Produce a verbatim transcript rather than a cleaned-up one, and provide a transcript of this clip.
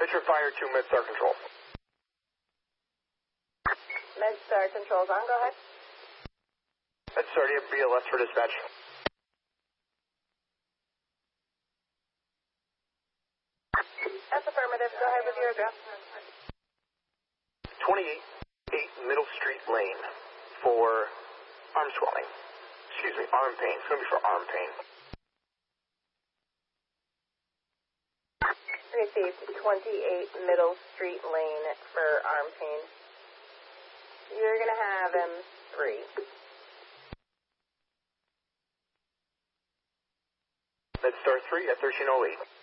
Pitcher fire to MedStar Control. MedStar Control's on, go ahead. MedStar, do you have B L S for dispatch? That's affirmative. Go ahead with your address. twenty-eight eight Middle Street Lane for arm swelling. Excuse me, arm pain. It's going to be for arm pain. Received twenty-eight Middle Street Lane for arm pain. You're going to have M three. MedStar three at thirteen oh eight.